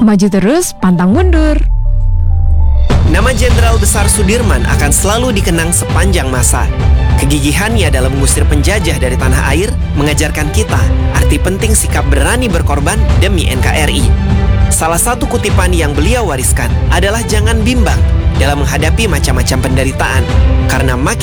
Maju terus, pantang mundur. Nama Jenderal Besar Sudirman akan selalu dikenang sepanjang masa. Kegigihannya dalam mengusir penjajah dari tanah air mengajarkan kita arti penting sikap berani berkorban demi NKRI. Salah satu kutipan yang beliau wariskan adalah jangan bimbang dalam menghadapi macam-macam penderitaan, karena makin